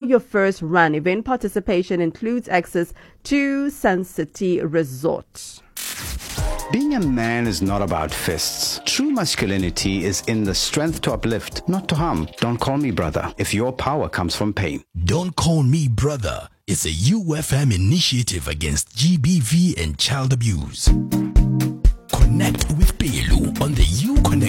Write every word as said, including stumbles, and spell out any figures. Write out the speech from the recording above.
your first run. Event participation includes access to Sun City Resort. Being a man is not about fists. True masculinity is in the strength to uplift, not to harm. Don't call me brother if your power comes from pain. Don't Call Me Brother is a U F M initiative against G B V and child abuse. Connect with Pelu on the U Connect